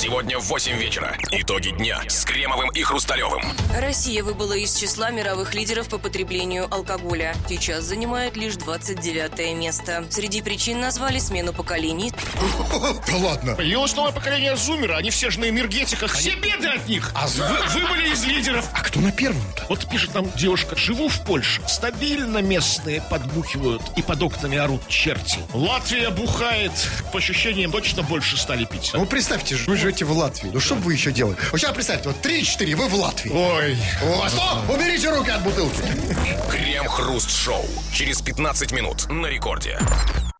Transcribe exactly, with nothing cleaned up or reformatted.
Сегодня в восемь вечера. Итоги дня с Кремовым и Хрусталевым. Россия выбыла из числа мировых лидеров по потреблению алкоголя. Сейчас занимает лишь двадцать девятое место. Среди причин назвали смену поколений. Да ладно. Появилось новое поколение зумера. Они все же на энергетиках. Все беды от них. А вы, вы были из лидеров. А кто на первом-то? Вот пишет нам девушка. Живу в Польше. Стабильно местные подбухивают и под окнами орут черти. Латвия бухает. По ощущениям, точно больше стали пить. Ну, представьте, вы живете в Латвии. Ну, что бы вы еще делали? Вот сейчас представьте, вот три-четыре, вы в Латвии. Ой. О, стоп! Уберите руки от бутылки. Крем-хруст шоу. Через пятнадцать минут на рекорде.